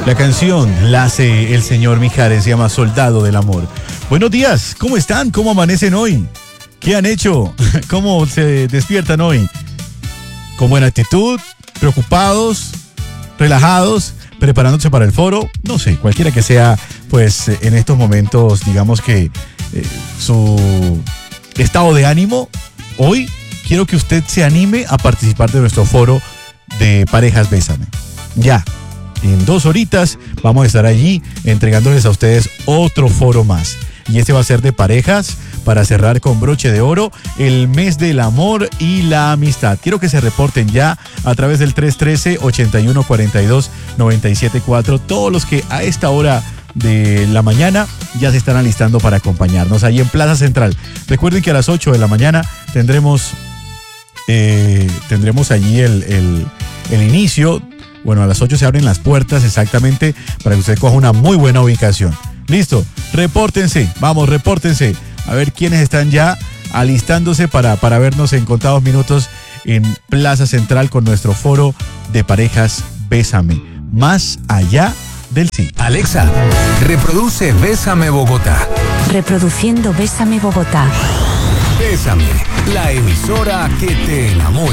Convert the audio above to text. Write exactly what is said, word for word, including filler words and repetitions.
La canción la hace el señor Mijares, se llama Soldado del Amor. Buenos días, ¿cómo están? ¿Cómo amanecen hoy? ¿Qué han hecho? ¿Cómo se despiertan hoy? ¿Con buena actitud? ¿Preocupados? ¿Relajados? ¿Preparándose para el foro? No sé, cualquiera que sea, pues en estos momentos, digamos que eh, su estado de ánimo, hoy quiero que usted se anime a participar de nuestro foro de Parejas Bésame. Ya, en dos horitas vamos a estar allí entregándoles a ustedes otro foro más. Y este va a ser de parejas para cerrar con broche de oro el mes del amor y la amistad. Quiero que se reporten ya a través del tres uno tres, ocho uno cuatro dos, nueve siete cuatro. Todos los que a esta hora de la mañana ya se están alistando para acompañarnos ahí en Plaza Central. Recuerden que a las ocho de la mañana tendremos, eh, tendremos allí el, el, el inicio. Bueno, a las ocho se abren las puertas exactamente para que usted coja una muy buena ubicación. Listo, repórtense, vamos, repórtense. A ver quiénes están ya alistándose para, para vernos en contados minutos en Plaza Central con nuestro foro de Parejas Bésame. Más allá del sí. Alexa, reproduce Bésame Bogotá. Reproduciendo Bésame Bogotá. Bésame, la emisora que te enamora.